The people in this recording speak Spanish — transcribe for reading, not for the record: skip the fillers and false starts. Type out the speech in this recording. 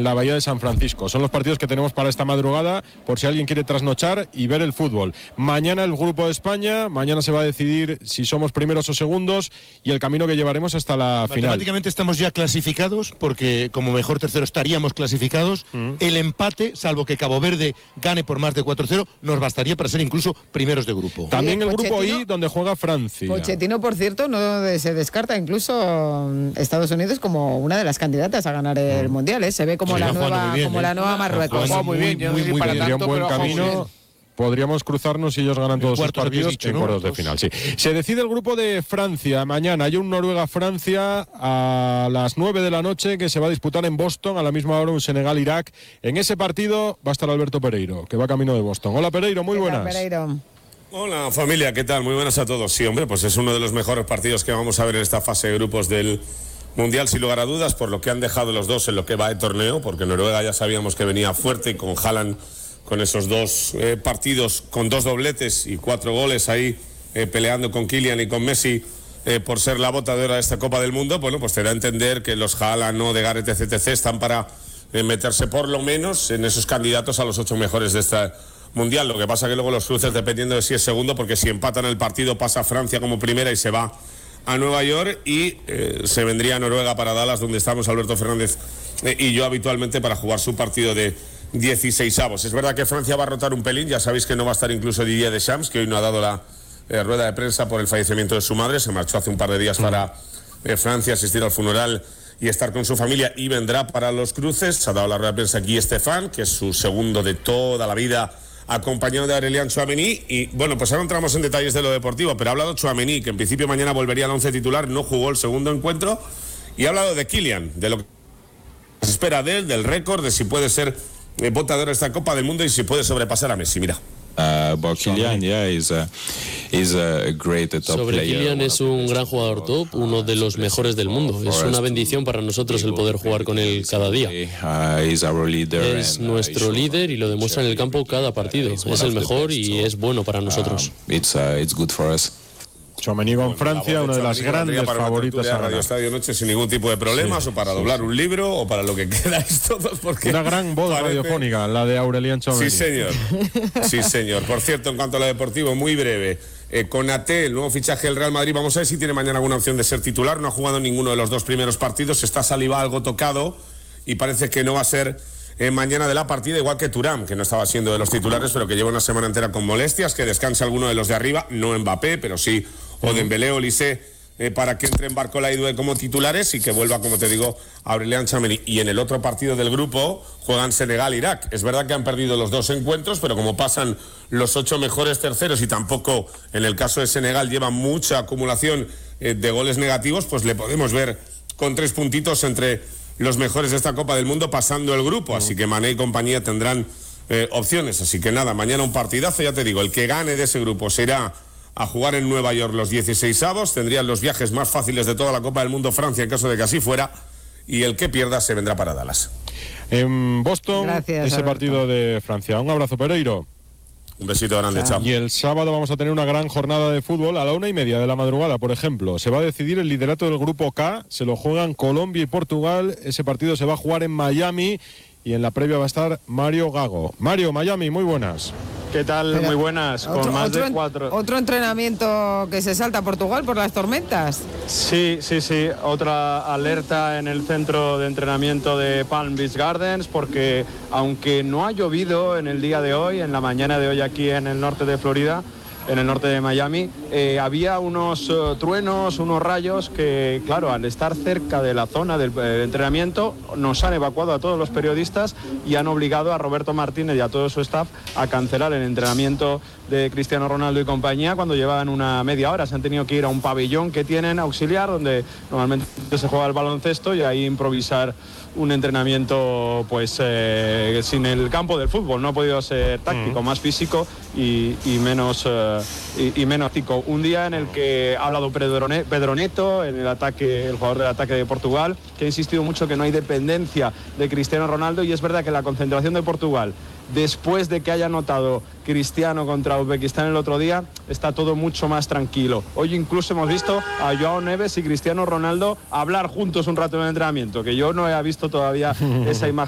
la Bahía de San Francisco. Son los partidos que tenemos para esta madrugada, por si alguien quiere trasnochar y ver el fútbol. Mañana el Grupo de España, mañana se va a decidir si somos primeros o segundos y el camino que llevaremos hasta la final. Matemáticamente estamos ya clasificados, porque como mejor tercero estaríamos clasificados. El empate, salvo que Cabo Verde gane por más de 4-0, nos bastaría para ser incluso primeros de grupo. También el grupo I, donde juega Francia. Pochettino, por cierto, no se descarta incluso Estados Unidos como una de las candidatas a ganar el Mundial, ¿eh? Se ve como la nueva Marruecos. Muy bien, tendría un buen camino. Podríamos cruzarnos si ellos ganan todos sus partidos en cuartos de final. Sí. Se decide el grupo de Francia mañana. Hay un Noruega-Francia a las 9 de la noche que se va a disputar en Boston. A la misma hora un Senegal-Irak. En ese partido va a estar Alberto Pereiro, que va camino de Boston. Hola Pereiro, muy buenas. Pereiro. Hola familia, ¿qué tal? Muy buenas a todos. Sí, hombre, pues es uno de los mejores partidos que vamos a ver en esta fase de grupos del Mundial, sin lugar a dudas, por lo que han dejado los dos en lo que va de torneo, porque Noruega ya sabíamos que venía fuerte y con Haaland, con esos dos partidos, con 2 dobletes y 4 goles ahí, peleando con Kylian y con Messi por ser la bota de oro de esta Copa del Mundo. Bueno, pues te da a entender que los Haaland, Odegaard, etc. están para meterse por lo menos en esos candidatos a los 8 mejores de esta Mundial. Lo que pasa que luego los cruces, dependiendo de si es segundo, porque si empatan el partido pasa Francia como primera y se va a Nueva York, y se vendría a Noruega para Dallas, donde estamos Alberto Fernández y yo habitualmente para jugar su partido de 16avos. Es verdad que Francia va a rotar un pelín, ya sabéis que no va a estar incluso Didier Deschamps, que hoy no ha dado la rueda de prensa por el fallecimiento de su madre. Se marchó hace un par de días para Francia, asistir al funeral y estar con su familia, y vendrá para los cruces. Se ha dado la rueda de prensa aquí Estefan, que es su segundo de toda la vida, acompañado de Aurélien Tchouaméni. Y bueno, pues ahora entramos en detalles de lo deportivo, pero ha hablado Tchouaméni, que en principio mañana volvería al 11 titular, no jugó el segundo encuentro, y ha hablado de Kylian, de lo que se espera de él, del récord, de si puede ser botador de esta Copa del Mundo y si puede sobrepasar a Messi. Mira. Sobre Kylian, es un gran jugador top, uno de los mejores del mundo. Es una bendición para nosotros el poder jugar con él cada día. Es nuestro líder y lo demuestra en el campo cada partido. Es el mejor y es bueno para nosotros. Tchouaméni con Francia, una de las grandes favoritas a Radio Estadio Noche sin ningún tipo de problemas, o para doblar un libro, o para lo que queráis todos, porque una gran boda radiofónica, la de Aurélien Tchouaméni. Sí, señor. Sí, señor. Por cierto, en cuanto a lo deportivo, muy breve. Konaté, el nuevo fichaje del Real Madrid, vamos a ver si tiene mañana alguna opción de ser titular. No ha jugado en ninguno de los 2 primeros partidos, está Saliba algo tocado y parece que no va a ser mañana de la partida, igual que Thuram, que no estaba siendo de los titulares, pero que lleva una semana entera con molestias, que descanse alguno de los de arriba, no Mbappé, pero sí o Dembélé o Olise, para que entre en Barcola y Due como titulares, y que vuelva, como te digo, Aurélien Tchouaméni. Y en el otro partido del grupo juegan Senegal-Irak. Es verdad que han perdido los 2 encuentros, pero como pasan los 8 mejores terceros y tampoco en el caso de Senegal lleva mucha acumulación de goles negativos, pues le podemos ver con 3 puntitos entre los mejores de esta Copa del Mundo pasando el grupo. Así que Mané y compañía tendrán opciones. Así que nada, mañana un partidazo, ya te digo, el que gane de ese grupo se irá a jugar en Nueva York los 16avos, tendrían los viajes más fáciles de toda la Copa del Mundo Francia en caso de que así fuera, y el que pierda se vendrá para Dallas. En Boston, gracias, ese Alberto. partido de Francia. Un abrazo, Pereiro. Un besito grande, chao. Y el sábado vamos a tener una gran jornada de fútbol a la 1:30 de la madrugada, por ejemplo. Se va a decidir el liderato del grupo K, se lo juegan Colombia y Portugal. Ese partido se va a jugar en Miami y en la previa va a estar Mario Gago. Mario, Miami, muy buenas. ¿Qué tal? Pero muy buenas, con más de 4. ¿Otro entrenamiento que se salta a Portugal por las tormentas? Sí, otra alerta en el centro de entrenamiento de Palm Beach Gardens, porque aunque no ha llovido en el día de hoy, en la mañana de hoy aquí en el norte de Florida, en el norte de Miami, había unos truenos, unos rayos que, claro, al estar cerca de la zona del entrenamiento, nos han evacuado a todos los periodistas y han obligado a Roberto Martínez y a todo su staff a cancelar el entrenamiento de Cristiano Ronaldo y compañía cuando llevaban una media hora. Se han tenido que ir a un pabellón que tienen auxiliar, donde normalmente se juega el baloncesto, y ahí improvisar un entrenamiento pues sin el campo del fútbol. No ha podido ser táctico, más físico y menos táctico. Un día en el que ha hablado Pedro Neto, el jugador del ataque de Portugal, que ha insistido mucho que no hay dependencia de Cristiano Ronaldo, y es verdad que la concentración de Portugal, después de que haya anotado Cristiano contra Uzbekistán el otro día, está todo mucho más tranquilo. Hoy incluso hemos visto a Joao Neves y Cristiano Ronaldo hablar juntos un rato en el entrenamiento, que yo no he visto todavía esa imagen